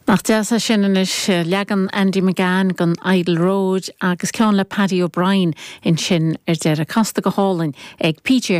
Nach deasa sin is legan Andy McGann gon Idle Road agus ceann le Paddy O'Brien in sin deire casta go hálainn ag PJ